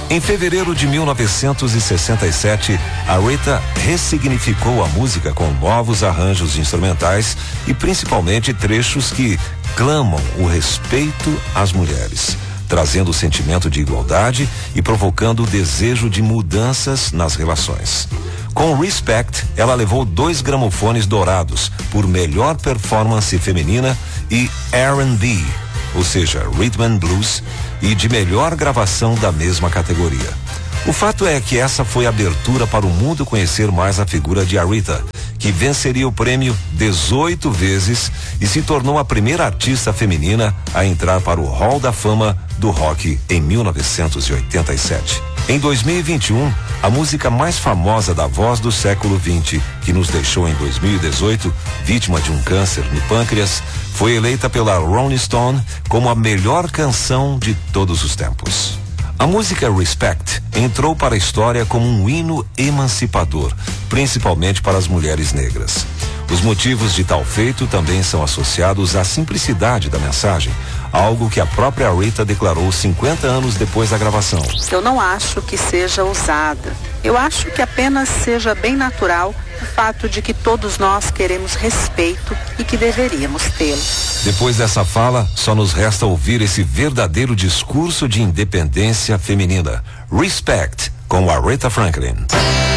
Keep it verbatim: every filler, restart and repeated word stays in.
Em fevereiro de mil novecentos e sessenta e sete, a Rita ressignificou a música com novos arranjos instrumentais e principalmente trechos que clamam o respeito às mulheres, trazendo o sentimento de igualdade e provocando o desejo de mudanças nas relações. Com Respect, ela levou dois gramofones dourados por melhor performance feminina e R and B, ou seja, Rhythm and Blues, e de melhor gravação da mesma categoria. O fato é que essa foi a abertura para o mundo conhecer mais a figura de Aretha, que venceria o prêmio dezoito vezes e se tornou a primeira artista feminina a entrar para o Hall da Fama do Rock em mil novecentos e oitenta e sete. Em dois mil e vinte e um, a música mais famosa da voz do século vinte, que nos deixou em dois mil e dezoito, vítima de um câncer no pâncreas, foi eleita pela Rolling Stone como a melhor canção de todos os tempos. A música Respect entrou para a história como um hino emancipador, principalmente para as mulheres negras. Os motivos de tal feito também são associados à simplicidade da mensagem, algo que a própria Rita declarou cinquenta anos depois da gravação. Eu não acho que seja ousada. Eu acho que apenas seja bem natural o fato de que todos nós queremos respeito e que deveríamos tê-lo. Depois dessa fala, só nos resta ouvir esse verdadeiro discurso de independência feminina. Respect, com Aretha Franklin.